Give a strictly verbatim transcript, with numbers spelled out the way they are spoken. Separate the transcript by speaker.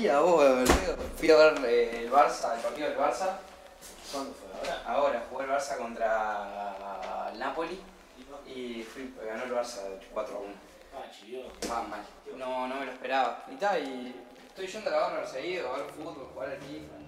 Speaker 1: día, vos, boludo. Fui a ver eh, el Barça, el partido del Barça.
Speaker 2: ¿Cuándo fue? ¿Ahora?
Speaker 1: Ahora, jugó el Barça contra el Napoli y fui, ganó el Barça cuatro a uno.
Speaker 2: Ah, chido.
Speaker 1: Ah, mal. No, no me lo esperaba. Y tal, y estoy yendo a la barra seguido, a ver fútbol, jugar al FIFA.